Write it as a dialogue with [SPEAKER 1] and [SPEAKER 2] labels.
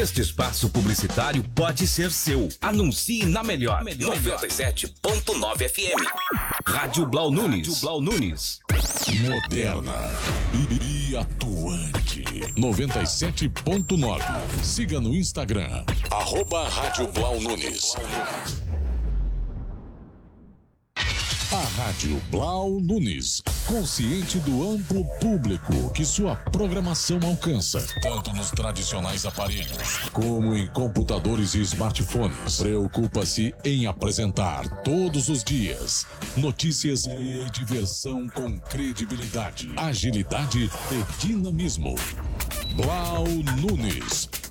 [SPEAKER 1] Este espaço publicitário pode ser seu. Anuncie na melhor. 97.9 FM. Rádio Blau Nunes.
[SPEAKER 2] Moderna e atuante. 97.9. Siga no Instagram, @Rádio Blau Nunes. A Rádio Blau Nunes, consciente do amplo público que sua programação alcança, tanto nos tradicionais aparelhos como em computadores e smartphones. Preocupa-se em apresentar todos os dias notícias e diversão com credibilidade, agilidade e dinamismo. Blau Nunes,